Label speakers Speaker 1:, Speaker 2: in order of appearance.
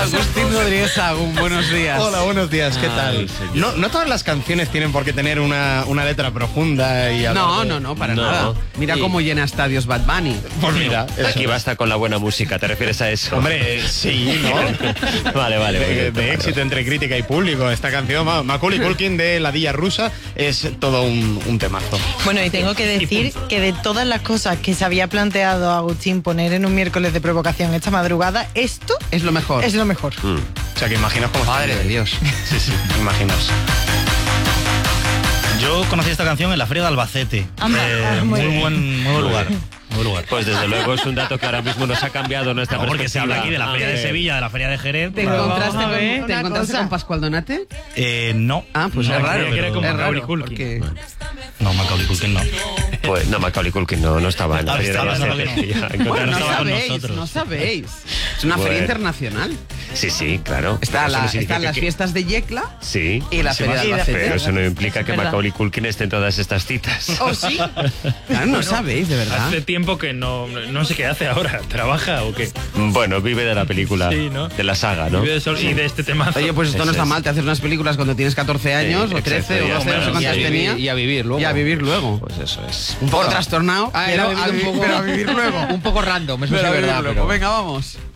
Speaker 1: Agustín Rodríguez Sagún, buenos días.
Speaker 2: Hola, buenos días, ¿qué tal? No todas las canciones tienen por qué tener una letra profunda y...
Speaker 1: No, para nada. Mira cómo llena estadios Bad Bunny.
Speaker 2: Pues mira,
Speaker 3: Aquí basta con la buena música, ¿te refieres a eso?
Speaker 2: hombre, sí, ¿no?
Speaker 3: Vale.
Speaker 2: De éxito entre crítica y público. Esta canción, Macaulay Culkin de La Dilla Rusa, es todo un temazo.
Speaker 4: Bueno, y tengo que decir que de todas las cosas que se había planteado Agustín poner en un miércoles de provocación esta madrugada, esto
Speaker 1: Es lo mejor.
Speaker 4: es lo mejor.
Speaker 2: O sea, que imaginaos cómo...
Speaker 1: Madre de Dios.
Speaker 2: Sí, imaginaos.
Speaker 5: Yo conocí esta canción en la Feria de Albacete.
Speaker 4: Muy
Speaker 5: Muy buen lugar.
Speaker 3: Pues desde luego es un dato que ahora mismo nos ha cambiado nuestra
Speaker 5: No, porque se
Speaker 3: perspectiva.
Speaker 5: habla aquí de la Feria de Sevilla, de la Feria de Jerez.
Speaker 1: ¿Te
Speaker 4: Pero
Speaker 1: encontraste,
Speaker 4: vamos a ver
Speaker 1: con, ¿te
Speaker 4: una
Speaker 1: encontraste
Speaker 4: cosa.
Speaker 1: con Pascual Donate?
Speaker 5: No.
Speaker 1: Ah, pues
Speaker 5: No,
Speaker 1: es raro.
Speaker 5: creo que era con
Speaker 1: es
Speaker 5: Macaulay
Speaker 1: raro,
Speaker 5: Culkin.
Speaker 1: porque...
Speaker 5: No, Macaulay Culkin no.
Speaker 3: Pues no, Macaulay Culkin no estaba en la feria de
Speaker 5: estaba, no,
Speaker 3: Albacete.
Speaker 5: no.
Speaker 3: Ya,
Speaker 1: Bueno,
Speaker 3: encontraron-
Speaker 1: no
Speaker 5: estaba con
Speaker 1: sabéis,
Speaker 5: nosotros.
Speaker 1: no sabéis. Es una feria
Speaker 3: Bueno.
Speaker 1: internacional.
Speaker 3: Sí, claro.
Speaker 1: Está
Speaker 3: Eso no significa
Speaker 1: están las
Speaker 3: que-
Speaker 1: fiestas de Yecla
Speaker 3: Sí.
Speaker 1: y la feria de
Speaker 4: y la
Speaker 1: Albacete.
Speaker 3: Pero eso no implica que
Speaker 4: verdad.
Speaker 3: Macaulay Culkin esté en todas estas citas.
Speaker 1: ¿Oh, sí? Claro, no sabéis, de verdad.
Speaker 6: Hace tiempo que no sé qué hace ahora. ¿Trabaja o qué?
Speaker 3: Bueno, vive de la película,
Speaker 6: Sí, ¿no?
Speaker 3: de la saga, ¿no?
Speaker 6: Y de este temazo.
Speaker 1: Oye, pues esto no
Speaker 3: Eso
Speaker 1: está
Speaker 3: es.
Speaker 1: mal, te haces unas películas cuando tienes 14 años,
Speaker 3: Sí,
Speaker 1: o 13,
Speaker 3: exacto,
Speaker 1: o
Speaker 3: ya
Speaker 1: 12, no sé
Speaker 3: está.
Speaker 1: cuántas tenía.
Speaker 7: Y a vivir luego.
Speaker 1: Y a vivir luego.
Speaker 3: Pues eso es.
Speaker 1: Un poco trastornado,
Speaker 7: Ah,
Speaker 1: pero,
Speaker 7: era
Speaker 1: a vivir luego.
Speaker 7: un poco random, eso sí es verdad.
Speaker 1: Pero
Speaker 7: pero-
Speaker 1: venga, vamos.